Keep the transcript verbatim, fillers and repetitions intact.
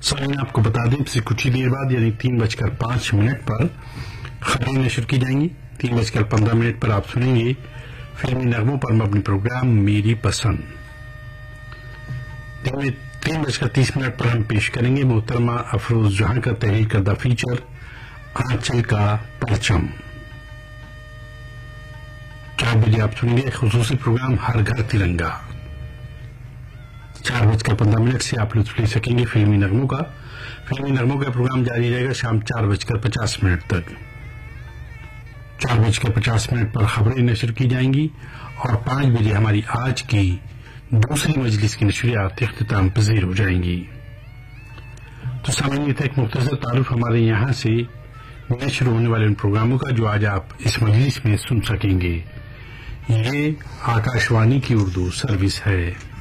सामने आपको बता दें इससे कुछ ही देर बाद यानी तीन बजकर पांच मिनट पर खबरें नशर की जाएंगी। तीन बजकर पंद्रह मिनट पर आप सुनेंगे फिल्मी नगमों पर मबनी प्रोग्राम मेरी पसंद। दिन में तीन बजकर तीस मिनट पर हम पेश करेंगे मोहतरमा अफरोज जहां का तहरीर करदा फीचर आंचल का परचम। चार बजे आप सुनेंगे खुसूसी प्रोग्राम हर घर तिरंगा। चार बजकर पंद्रह मिनट से आप लुत्फ ले सकेंगे फिल्मी नगमों का। फिल्मी नगमों का प्रोग्राम जारी रहेगा शाम चार बजकर पचास मिनट तक। चार बजकर पचास मिनट पर खबरें नशर की जाएंगी और पांच बजे हमारी आज की दूसरी मजलिस की नशरियात इख्तिताम पजीर हो जाएंगी। तो सामान्य था एक मुख्तसर तारुफ हमारे यहाँ से नशर होने वाले उन प्रोग्रामों का जो आज आप इस मजलिस में सुन सकेंगे। ये आकाशवाणी की उर्दू सर्विस है।